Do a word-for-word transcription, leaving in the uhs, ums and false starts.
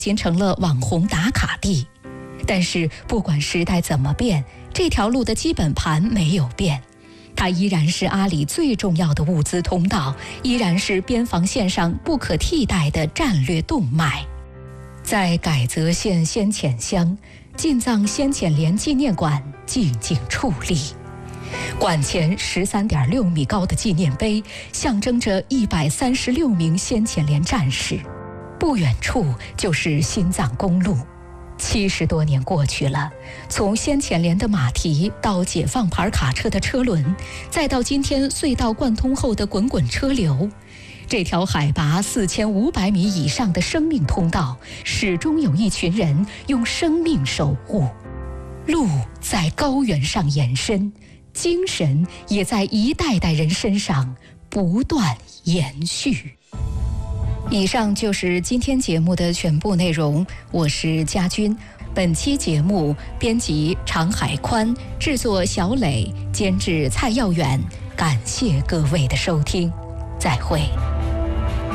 经成了网红打卡地。但是不管时代怎么变，这条路的基本盘没有变，它依然是阿里最重要的物资通道，依然是边防线上不可替代的战略动脉。在改则县先遣乡，进藏先遣连纪念馆静静矗立，馆前十三点六米高的纪念碑象征着一百三十六名先遣连战士。不远处就是新藏公路。七十多年过去了，从先遣连的马蹄到解放牌卡车的车轮，再到今天隧道贯通后的滚滚车流，这条海拔四千五百米以上的生命通道，始终有一群人用生命守护。路在高原上延伸，精神也在一代代人身上不断延续。以上就是今天节目的全部内容，我是佳君。本期节目编辑常海宽，制作小磊，监制蔡耀远。感谢各位的收听，再会。